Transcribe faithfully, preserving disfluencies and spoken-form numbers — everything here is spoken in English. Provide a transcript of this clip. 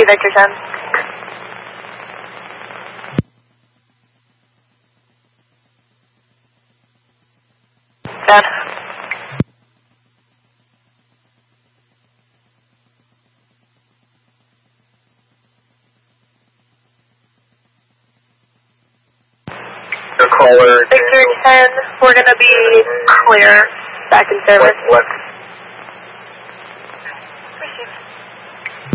Victor ten. ten. The caller. Victor ten, we're going to be clear, back in service. Left.